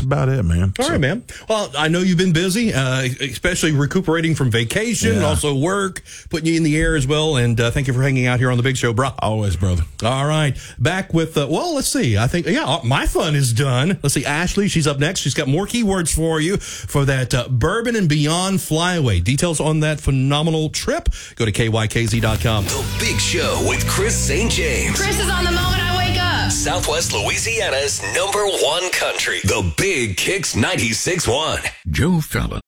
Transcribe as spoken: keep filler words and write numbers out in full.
about it, man. All so. right, man. Well, I know you've been busy, uh, especially recuperating from vacation, Yeah. also work, putting you in the air as well. And uh, thank you for hanging out here on the Big Show, bro. Always, brother. All right. Back with, uh, well, let's see. I think, yeah, my fun is done. Let's see. Ashley, she's up next. She's got more keywords for you for that uh, Bourbon and Beyond Flyaway. Details on that phenomenal trip. Go to K Y K Z dot com. The Big Show with Chris Saint James. Chris is on the moment I wake up. Southwest Louisiana's number one country. The Big Kicks ninety-six point one. Joe Fallon.